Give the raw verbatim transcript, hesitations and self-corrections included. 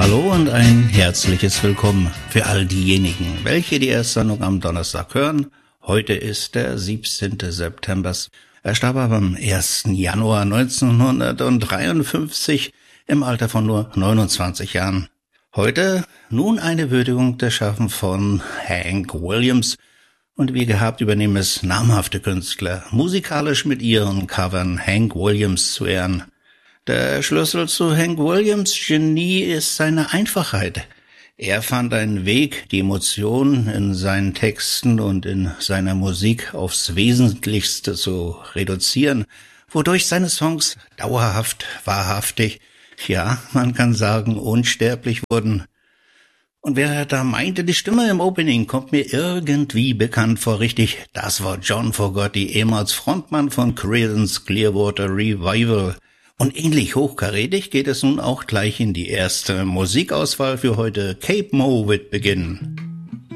Hallo und ein herzliches Willkommen für all diejenigen, welche die erste Sendung am Donnerstag hören. Heute ist der siebzehnte September. Er starb aber am ersten Januar neunzehnhundertdreiundfünfzig im Alter von nur neunundzwanzig Jahren. Heute nun eine Würdigung der Schaffen von Hank Williams. Und wie gehabt übernehmen es namhafte Künstler, musikalisch mit ihren Covern Hank Williams zu ehren. Der Schlüssel zu Hank Williams' Genie ist seine Einfachheit. Er fand einen Weg, die Emotionen in seinen Texten und in seiner Musik aufs Wesentlichste zu reduzieren, wodurch seine Songs dauerhaft, wahrhaftig, ja, man kann sagen, unsterblich wurden. Und wer da meinte, die Stimme im Opening kommt mir irgendwie bekannt vor, richtig, das war John Fogerty, ehemals Frontmann von Creedence Clearwater Revival. Und ähnlich hochkarätig geht es nun auch gleich in die erste Musikauswahl für heute. Cape Mo wird beginnen.